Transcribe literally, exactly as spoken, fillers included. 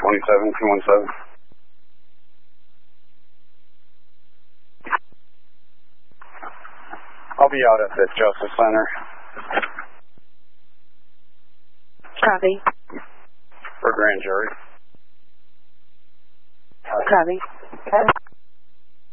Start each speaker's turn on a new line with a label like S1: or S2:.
S1: twenty-seven two one seven. I'll be out at the Justice Center.
S2: Copy.
S1: For grand jury.
S2: Copy. Okay.